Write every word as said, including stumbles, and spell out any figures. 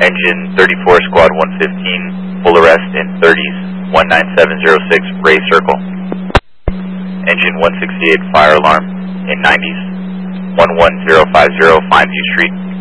Engine thirty-four, Squad one fifteen, full arrest in thirties, one nine seven zero six, Ray Circle. Engine one sixty-eight, fire alarm in nineties, one one zero five zero, Fineview Street.